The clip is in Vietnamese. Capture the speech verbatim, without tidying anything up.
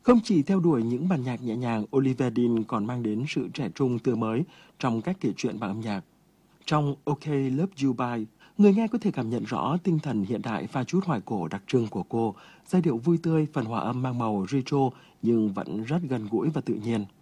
Không chỉ theo đuổi những bản nhạc nhẹ nhàng, Oliver Dean còn mang đến sự trẻ trung tươi mới trong cách kể chuyện bằng âm nhạc. Trong OK Love You Bye, người nghe có thể cảm nhận rõ tinh thần hiện đại pha chút hoài cổ đặc trưng của cô, giai điệu vui tươi, phần hòa âm mang màu retro nhưng vẫn rất gần gũi và tự nhiên.